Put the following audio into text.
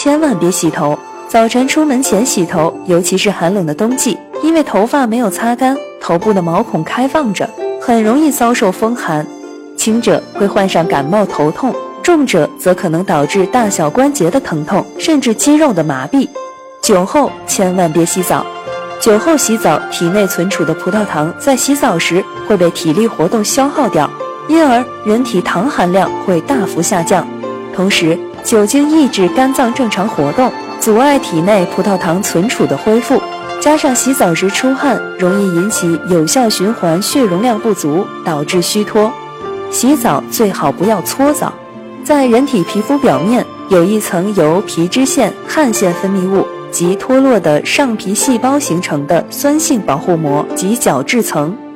千万别洗头。早晨出门前洗头，尤其是寒冷的冬季，因为头发没有擦干，头部的毛孔开放着，很容易遭受风寒。轻者会患上感冒头痛，重者则可能导致大小关节的疼痛，甚至肌肉的麻痹。酒后千万别洗澡。酒后洗澡，体内存储的葡萄糖在洗澡时会被体力活动消耗掉，因而人体糖含量会大幅下降。同时，酒精抑制肝脏正常活动，阻碍体内葡萄糖存储的恢复，加上洗澡时出汗，容易引起有效循环血容量不足，导致虚脱。洗澡最好不要搓澡。在人体皮肤表面有一层由皮脂腺、汗腺分泌物及脱落的上皮细胞形成的酸性保护膜及角质层，